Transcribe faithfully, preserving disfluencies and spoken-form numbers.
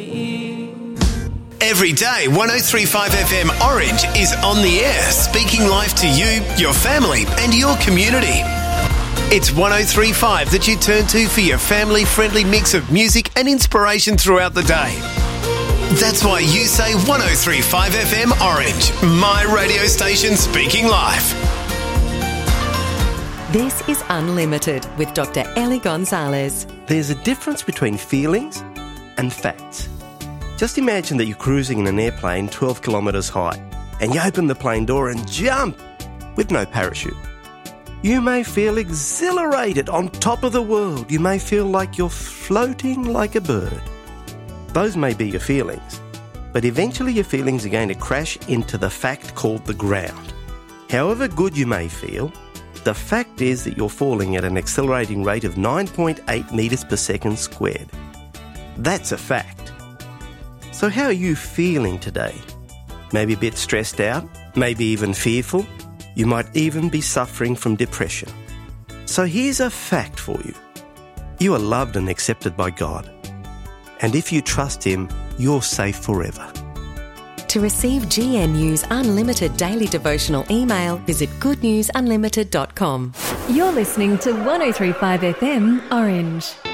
Every day, one oh three point five F M Orange is on the air, speaking life to you, your family and your community. It's one oh three point five that you turn to for your family-friendly mix of music and inspiration throughout the day. That's why you say one oh three point five F M Orange, my radio station speaking life. This is Unlimited with Doctor Ellie Gonzalez. There's a difference between feelings and facts. Just imagine that you're cruising in an airplane twelve kilometres high and you open the plane door and jump with no parachute. You may feel exhilarated on top of the world. You may feel like you're floating like a bird. Those may be your feelings, but eventually your feelings are going to crash into the fact called the ground. However good you may feel, the fact is that you're falling at an accelerating rate of nine point eight metres per second squared. That's a fact. So how are you feeling today? Maybe a bit stressed out, maybe even fearful. You might even be suffering from depression. So here's a fact for you. You are loved and accepted by God. And if you trust Him, you're safe forever. To receive G N U's unlimited daily devotional email, visit good news unlimited dot com. You're listening to one oh three point five F M Orange.